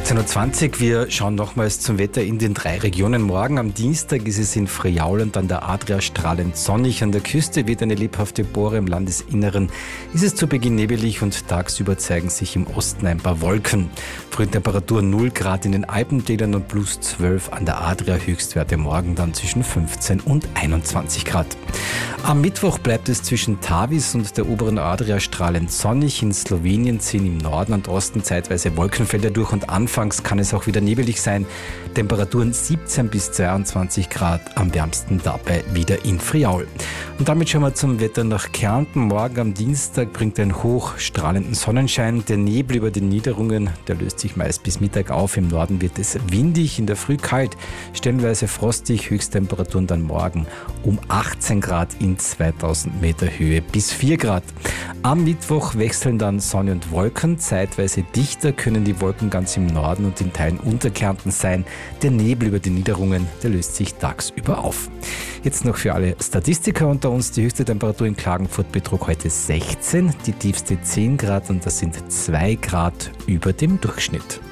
16.20 Uhr. Wir schauen nochmals zum Wetter in den 3 Regionen. Morgen am Dienstag ist es in Friaul und an der Adria strahlend sonnig. An der Küste weht eine lebhafte Bore, im Landesinneren ist es zu Beginn nebelig und tagsüber zeigen sich im Osten ein paar Wolken. Frühtemperatur 0 Grad in den Alpentälern und plus 12 an der Adria. Höchstwerte morgen dann zwischen 15 und 21 Grad. Am Mittwoch bleibt es zwischen Tavis und der oberen Adria strahlend sonnig. In Slowenien ziehen im Norden und Osten zeitweise Wolkenfelder durch und anfangs kann es auch wieder nebelig sein. Temperaturen 17 bis 22 Grad, am wärmsten dabei wieder in Friaul. Und damit schauen wir zum Wetter nach Kärnten. Morgen am Dienstag bringt ein Hoch strahlenden Sonnenschein. Der Nebel über den Niederungen, der löst sich meist bis Mittag auf. Im Norden wird es windig, in der Früh kalt, stellenweise frostig. Höchsttemperaturen dann morgen um 18 Grad in 2000 Meter Höhe bis 4 Grad. Am Mittwoch wechseln dann Sonne und Wolken. Zeitweise dichter können die Wolken ganz im Norden und in Teilen Unterkärnten sein. Der Nebel über die Niederungen, der löst sich tagsüber auf. Jetzt noch für alle Statistiker unter uns. Die höchste Temperatur in Klagenfurt betrug heute 16, die tiefste 10 Grad und das sind 2 Grad über dem Durchschnitt.